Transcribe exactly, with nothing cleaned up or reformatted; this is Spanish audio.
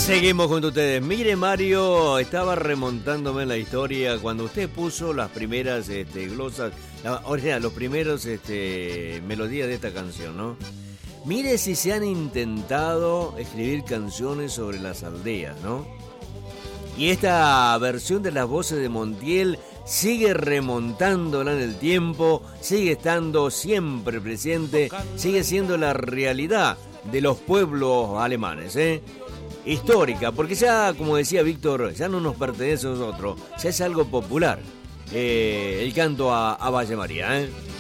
Seguimos con ustedes. Mire, Mario, estaba remontándome la historia cuando usted puso las primeras este, glosas, la, o sea, los primeros este, melodías de esta canción, ¿no? Mire si se han intentado escribir canciones sobre las aldeas, ¿no? Y esta versión de las voces de Montiel sigue remontándola en el tiempo, sigue estando siempre presente, sigue siendo la realidad de los pueblos alemanes, ¿eh? Histórica, porque ya, como decía Víctor, ya no nos pertenece a nosotros, ya es algo popular, eh, el canto a, a Valle María, ¿eh?